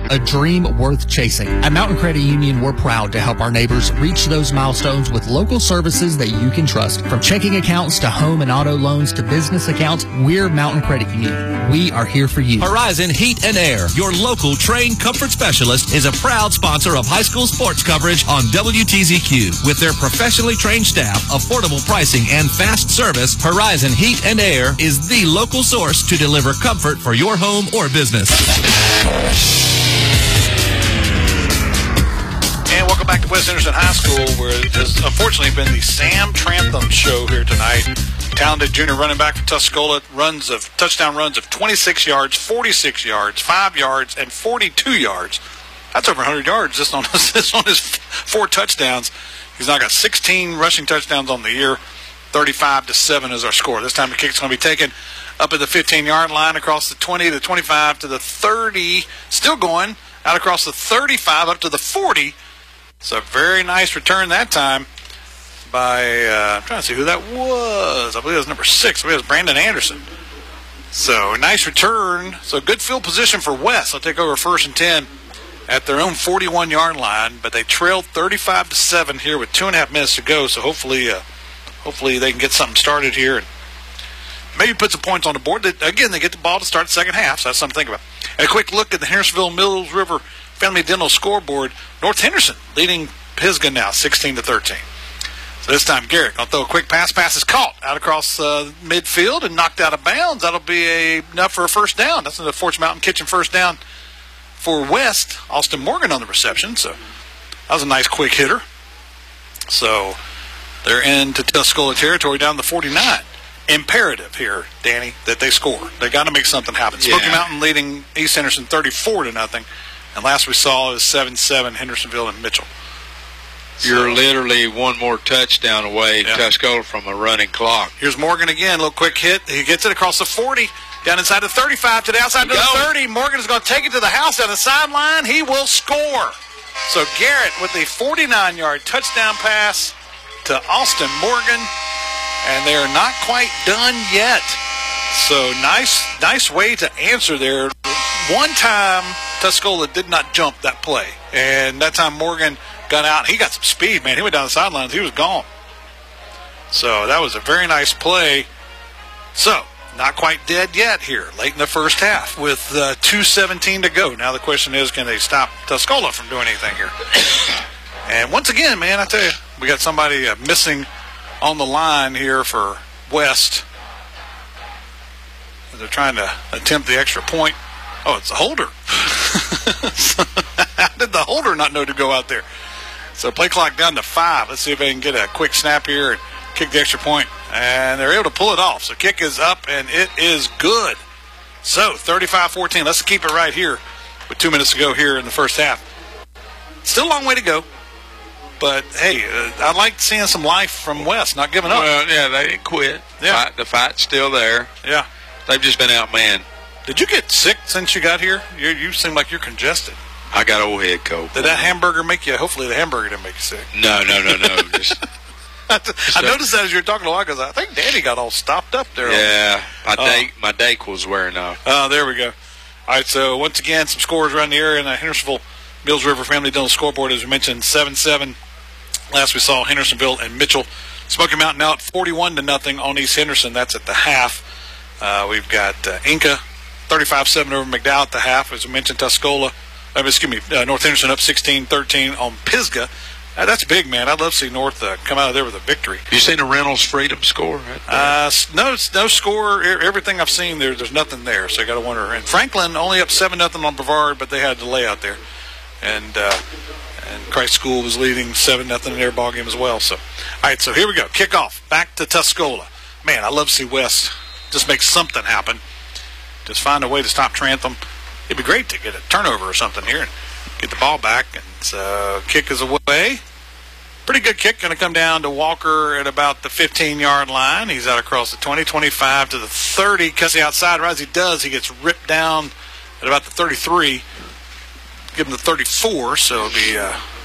a dream worth chasing. At Mountain Credit Union, we're proud to help our neighbors reach those milestones with local services that you can trust. From checking accounts to home and auto loans to business accounts, we're Mountain Credit Union. We are here for you. Horizon Heat and Air, your local trained comfort specialist, is a proud sponsor of high school sports coverage on WTZQ. With their professionally trained staff, affordable pricing, and fast service, Horizon Heat and Air is the local source to deliver comfort for your home or business. And welcome back to West Henderson High School, where it has unfortunately been the Sam Trantham show here tonight. Talented junior running back for Tuscola, touchdown runs of 26 yards, 46 yards, 5 yards, and 42 yards. That's over 100 yards just on his 4 touchdowns. He's now got 16 rushing touchdowns on the year. 35-7 is our score. This time the kick's going to be taken up at the 15-yard line, across the 20, the 25 to the 30, still going out across the 35 up to the 40. It's a very nice return that time by, I'm trying to see who that was. I believe it was number 6. I believe it was Brandon Anderson. So, nice return. So, good field position for West. They'll take over 1st and 10 at their own 41-yard line, but they trailed 35-7 here with 2.5 minutes to go. So, hopefully they can get something started here and maybe put some points on the board. Again, they get the ball to start the second half, so that's something to think about. And a quick look at the Hendersonville-Mills River Family Dental scoreboard. North Henderson leading Pisgah now, 16-13. So this time Garrett going to throw a quick pass. Pass is caught out across midfield and knocked out of bounds. That'll be enough for a first down. That's the Forts Mountain Kitchen first down for West. Austin Morgan on the reception. So that was a nice quick hitter. So they're into Tuscola territory down to 49. Imperative here, Danny, that they score. They got to make something happen. Yeah. Smoky Mountain leading East Henderson 34-0. And last we saw is 7-7 Hendersonville and Mitchell. You're literally one more touchdown away, Tuscola, from a running clock. Here's Morgan again, little quick hit. He gets it across the 40, down inside the 35 to the outside to the 30. Morgan is going to take it to the house down the sideline. He will score. So Garrett with the 49-yard touchdown pass to Austin Morgan, and they are not quite done yet. So nice way to answer there. One time Tuscola did not jump that play, and that time Morgan got out. He got some speed, man. He went down the sidelines. He was gone. So that was a very nice play. So not quite dead yet here, late in the first half with 2:17 to go. Now the question is, can they stop Tuscola from doing anything here? And once again, man, I tell you, we got somebody missing on the line here for West. They're trying to attempt the extra point. Oh, it's a holder. How did the holder not know to go out there? So play clock down to 5. Let's see if they can get a quick snap here and kick the extra point. And they're able to pull it off. So kick is up, and it is good. So 35-14. Let's keep it right here with 2 minutes to go here in the first half. Still a long way to go. But, hey, I like seeing some life from West, not giving up. Well, yeah, they didn't quit. Yeah. The fight's still there. Yeah. They've just been outmanned. Did you get sick since you got here? You seem like you're congested. I got old head cold. Did that hamburger make you? Hopefully the hamburger didn't make you sick. No. Just, I noticed that as you were talking a while because I think Danny got all stopped up there. Yeah, my Dake was wearing off. Oh, there we go. All right, so once again, some scores around the area in the Hendersonville Mills River Family Dental scoreboard, as we mentioned, 7-7. Last we saw Hendersonville and Mitchell. Smoky Mountain out 41-0 on East Henderson. That's at the half. We've got Inca 35-7 over McDowell at the half. As we mentioned, Tuscola. North Henderson up 16-13 on Pisgah. That's big, man. I'd love to see North come out of there with a victory. You seen the Reynolds Freedom score? No score. Everything I've seen, there's nothing there. So I got to wonder. And Franklin only up 7-0 on Brevard, but they had a delay out there. And Christ School was leading 7-0 in their ball game as well. So, all right, so here we go. Kickoff back to Tuscola. Man, I love to see West just make something happen. Just find a way to stop Trantham. It'd be great to get a turnover or something here and get the ball back. And so kick is away. Pretty good kick. Going to come down to Walker at about the 15-yard line. He's out across the 20, 25 to the 30. Cuts the outside. Right as he does, he gets ripped down at about the 33. Give him the 34, so it'll be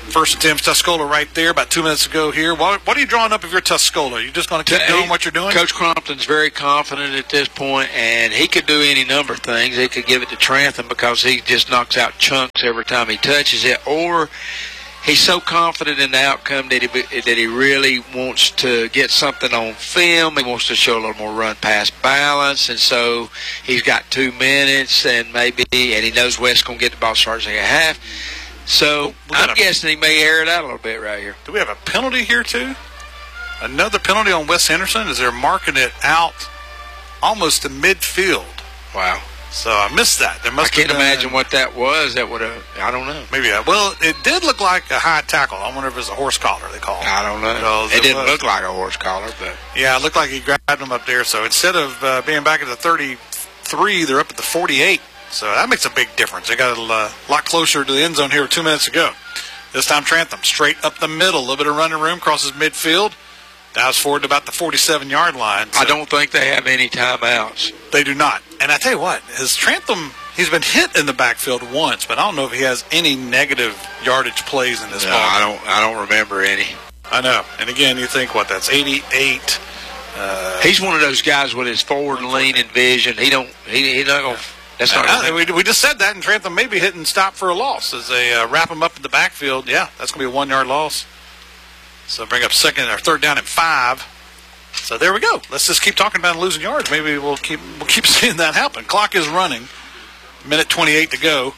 First attempt, Tuscola right there, about 2 minutes ago here. What are you drawing up of your Tuscola? Are you just going to keep doing what you're doing? Coach Crompton's very confident at this point, and he could do any number of things. He could give it to Trantham because he just knocks out chunks every time he touches it, or he's so confident in the outcome that he really wants to get something on film. He wants to show a little more run-pass balance, and so he's got 2 minutes, and he knows West's going to get the ball starting second half. So I'm guessing he may air it out a little bit right here. Do we have a penalty here, too? Another penalty on West Henderson as they're marking it out almost to midfield. Wow. So I missed that. I can't imagine what that was. That would have, I don't know. Maybe, well, it did look like a high tackle. I wonder if it was a horse collar they called it. I don't know. It didn't look like a horse collar, but. Yeah, it looked like he grabbed him up there. So instead of being back at the 33, they're up at the 48. So that makes a big difference. They got a lot closer to the end zone here 2 minutes ago. This time Trantham straight up the middle. A little bit of running room, crosses midfield. Dives forward to about the 47-yard line. So I don't think they have any timeouts. They do not. And I tell you what, he's been hit in the backfield once, but I don't know if he has any negative yardage plays in this ball. I don't remember any. I know. And again, you think, that's 88. He's one of those guys with his forward-leaning vision. He's not going to. That's not we just said that, and Trantham may be hitting stop for a loss as they wrap him up in the backfield. Yeah, that's going to be a 1-yard loss. So bring up third down and 5. So there we go. Let's just keep talking about losing yards. Maybe we'll keep seeing that happen. Clock is running. Minute 28 to go.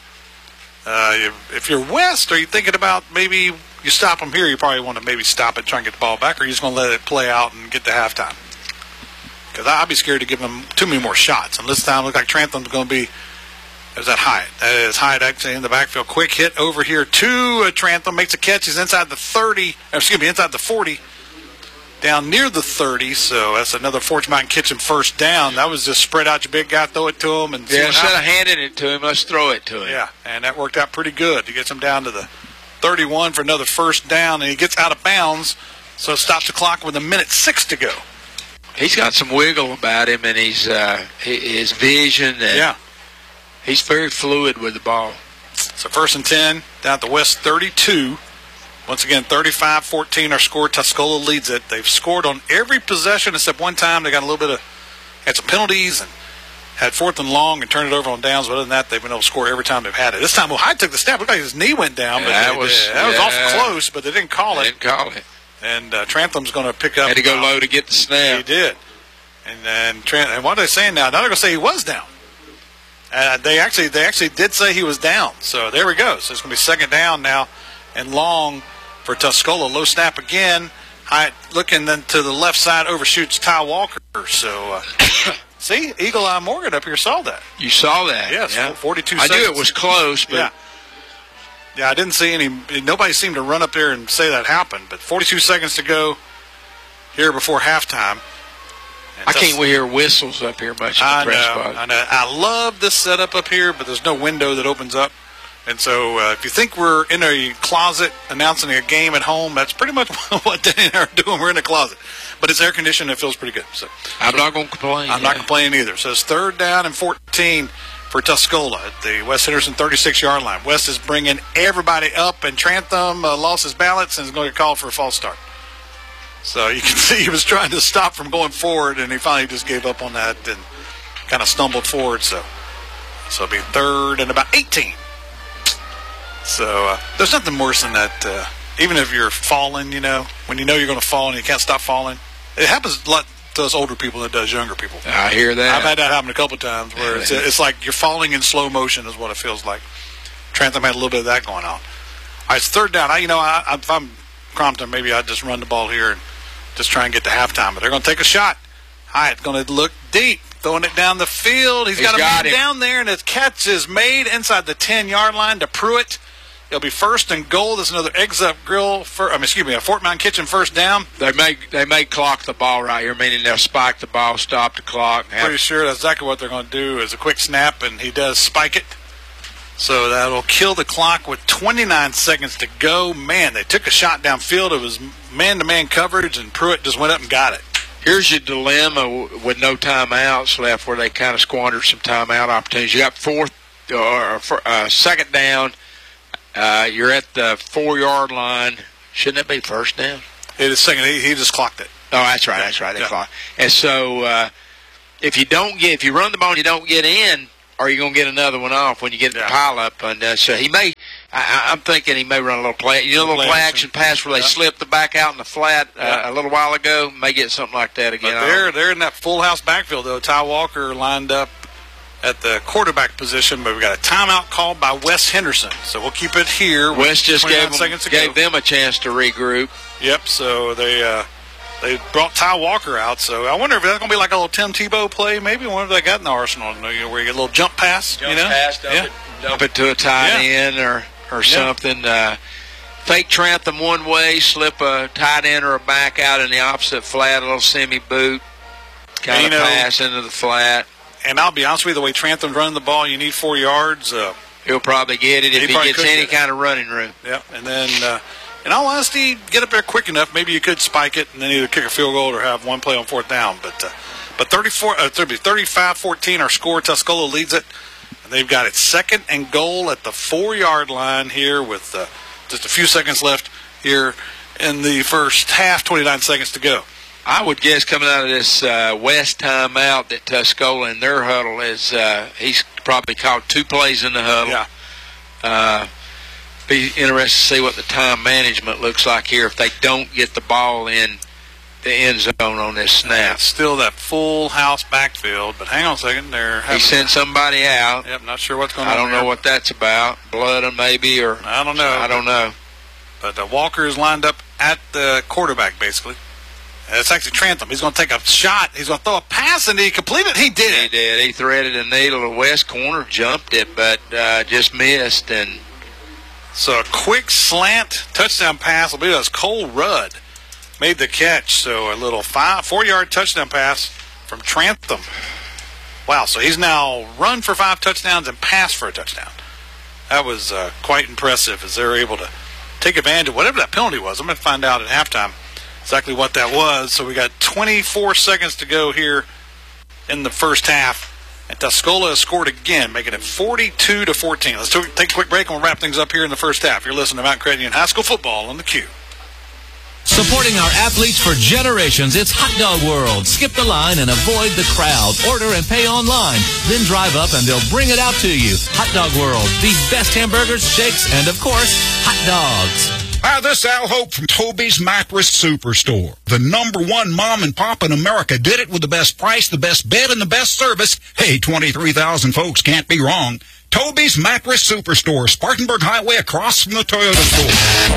If you're West, are you thinking about maybe you stop them here? You probably want to maybe stop it, try and get the ball back, or are you just going to let it play out and get to halftime? Because I'd be scared to give them too many more shots. And this time, it looks like Trantham's going to be. There's that Hyatt. That is Hyatt actually in the backfield. Quick hit over here to Trantham. Makes a catch. He's inside the 40. Down near the 30. So that's another Forge Mountain Kitchen first down. That was just spread out your big guy, throw it to him. And instead of handing it to him, let's throw it to him. Yeah, and that worked out pretty good. He gets him down to the 31 for another first down, and he gets out of bounds. So it stops the clock with 1:06 to go. He's got some wiggle about him, and his vision. And he's very fluid with the ball. So 1st and 10 down at the West 32. Once again, 35-14 our score. Tuscola leads it. They've scored on every possession except one time. They got a little bit had some penalties and had 4th and long and turned it over on downs. But other than that, they've been able to score every time they've had it. This time, Ohio took the snap. It looked like his knee went down. But that was awful close, but they didn't call it. And Trantham's going to pick up. Had to go low to get the snap. He did. And what are they saying now? Now they're going to say he was down. They actually did say he was down. So there we go. So it's going to be 2nd down now and long for Tuscola. Low snap again. Hyatt looking then to the left side, overshoots Ty Walker. So see, Eagle Eye Morgan up here saw that. You saw that? Yes. Yeah. 42 seconds. I knew it was close, but yeah, I didn't see any. Nobody seemed to run up there and say that happened. But 42 seconds to go here before halftime. I can't hear whistles up here much in the press box. I know. I love this setup up here, but there's no window that opens up. And so if you think we're in a closet announcing a game at home, that's pretty much what Danny and I are doing. We're in a closet. But it's air conditioned and it feels pretty good. So I'm not going to complain. I'm not complaining either. So it's 3rd down and 14 for Tuscola at the West Henderson 36-yard line. West is bringing everybody up, and Trantham lost his balance and is going to get called for a false start. So you can see he was trying to stop from going forward, and he finally just gave up on that and kind of stumbled forward. So it'll be 3rd and about 18. So there's nothing worse than that. Even if you're falling, when you know you're going to fall and you can't stop falling. It happens a lot to us older people than it does younger people. I hear that. I've had that happen a couple of times where it's like you're falling in slow motion is what it feels like. Trantham had a little bit of that going on. All right, it's 3rd down. If I'm Crompton, maybe I'd just run the ball here and just try and get to halftime. But they're going to take a shot. Hyatt going to look deep, throwing it down the field. He's got a man down there, and his catch is made inside the 10-yard line to Pruitt. It'll be 1st and goal. There's another Eggs-Up Grill, a Fort Mountain Kitchen first down. They may clock the ball right here, meaning they'll spike the ball, stop the clock. Pretty sure that's exactly what they're going to do is a quick snap, and he does spike it. So that'll kill the clock with 29 seconds to go. Man, they took a shot downfield. It was man-to-man coverage, and Pruitt just went up and got it. Here's your dilemma with no timeouts left where they kind of squandered some timeout opportunities. You got 2nd down You're at the 4-yard line. Shouldn't that be first down? It is second. He just clocked it. Oh, that's right. That's right. They clocked. And so if you run the ball and you don't get in, are you going to get another one off when you get the pile up? And so he may. I'm thinking he may run a little play. A little play action pass where they slipped the back out in the flat a little while ago. May get something like that again. But they're in that full house backfield though. Ty Walker lined up at the quarterback position, but we got a timeout called by Wes Henderson. So we'll keep it here. Wes just gave them a chance to regroup. Yep. So they brought Ty Walker out. So I wonder if that's going to be like a little Tim Tebow play. Maybe one of they got in the arsenal, where you get a little jump pass. Dump it to a tight end or something. Fake Trantham one way, slip a tight end or a back out in the opposite flat, a little semi-boot, kind of pass into the flat. And I'll be honest with you, the way Trantham's running the ball, you need 4 yards. He'll probably get it if he gets any kind of running room. Yep. And then, in all honesty, get up there quick enough. Maybe you could spike it and then either kick a field goal or have one play on fourth down. But 35-14, our score. Tuscola leads it. And they've got it 2nd and goal at the 4-yard line here with just a few seconds left here in the first half, 29 seconds to go. I would guess coming out of this West timeout that Tuscola in their huddle is he's probably called 2 plays in the huddle. Yeah. Be interested to see what the time management looks like here if they don't get the ball in the end zone on this snap. It's still that full house backfield, but hang on a second. He sent somebody out. Yep, not sure what's going on. I don't know what that's about. Blood maybe, or I don't know. But Walker is lined up at the quarterback basically. It's actually Trantham. He's going to take a shot. He's going to throw a pass, and he completed it. He did. He did. He threaded a needle to West corner, jumped it, but just missed. And so a quick slant touchdown pass. I believe that was Cole Rudd made the catch. So a little 4-yard touchdown pass from Trantham. Wow. So he's now run for 5 touchdowns and passed for a touchdown. That was quite impressive as they're able to take advantage of whatever that penalty was. I'm going to find out at halftime exactly what that was. So we got 24 seconds to go here in the first half. And Tuscola has scored again, making it 42-14. Let's take a quick break and we'll wrap things up here in the first half. You're listening to Mountain Credit Union High School football on the Q. Supporting our athletes for generations, it's Hot Dog World. Skip the line and avoid the crowd. Order and pay online. Then drive up and they'll bring it out to you. Hot Dog World. The best hamburgers, shakes, and, of course, hot dogs. Hi, this is Al Hope from Toby's Mattress Superstore. The #1 mom and pop in America did it with the best price, the best bed, and the best service. Hey, 23,000 folks can't be wrong. Toby's Mattress Superstore, Spartanburg Highway across from the Toyota store.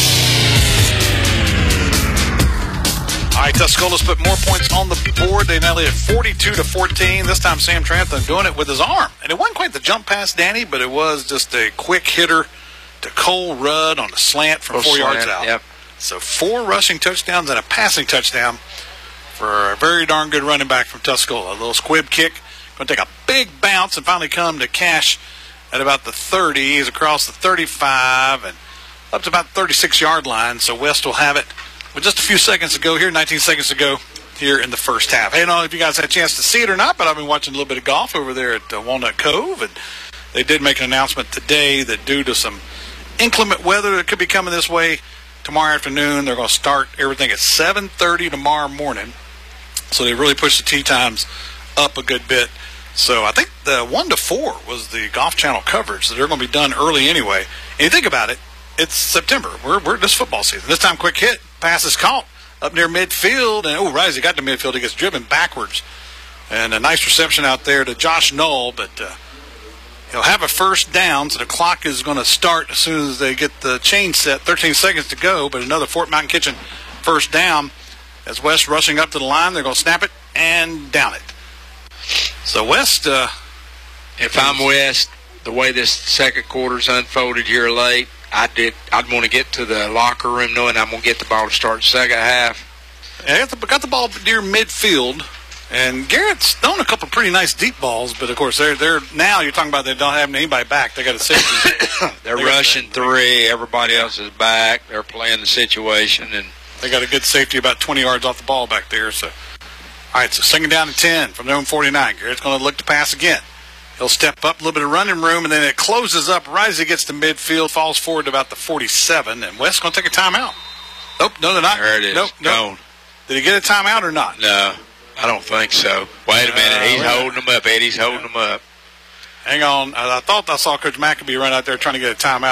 All right, Tuscola's put more points on the board. They now lead at 42-14. This time Sam Trantham doing it with his arm. And it wasn't quite the jump pass, Danny, but it was just a quick hitter to Cole Rudd on a slant from 4 yards out. Yep. So 4 rushing touchdowns and a passing touchdown for a very darn good running back from Tuscola. A little squib kick. Going to take a big bounce and finally come to cash at about the 30. He's across the 35 and up to about the 36-yard line. So West will have it with just a few seconds to go here, 19 seconds to go here in the first half. Hey, I don't know if you guys had a chance to see it or not, but I've been watching a little bit of golf over there at Walnut Cove. And they did make an announcement today that due to some inclement weather that could be coming this way tomorrow afternoon, they're going to start everything at 7:30 tomorrow morning. So they really pushed the tee times up a good bit. So I think the 1 to 4 was the Golf Channel coverage. So they're going to be done early anyway. And you think about it, it's September. We're this football season. This time, quick hit, pass is caught up near midfield, and right as he got to midfield, he gets driven backwards. And a nice reception out there to Josh Knoll, but he'll have a first down, so the clock is going to start as soon as they get the chain set. 13 seconds to go, but another Fort Mountain Kitchen first down. As West rushing up to the line, they're going to snap it and down it. So West, if I'm West, the way this second quarter's unfolded here late, I'd want to get to the locker room knowing I'm going to get the ball to start the second half. Yeah, got the ball near midfield. And Garrett's thrown a couple of pretty nice deep balls, but of course they're now you're talking about they don't have anybody back. They got a safety. They're rushing 3. Everybody else is back. They're playing the situation, and they got a good safety about 20 yards off the ball back there. So, all right, so second down and 10 from their own 49. Garrett's going to look to pass again. He'll step up, a little bit of running room, and then it closes up right as he gets to midfield, falls forward to about the 47, and West's going to take a timeout. Nope, no, they're not. There it is. Nope. Gone. Did he get a timeout or not? No, I don't think so. Wait a minute. He's holding them up, Eddie's holding them up. Hang on. I thought I saw Coach McAbee run out there trying to get a timeout.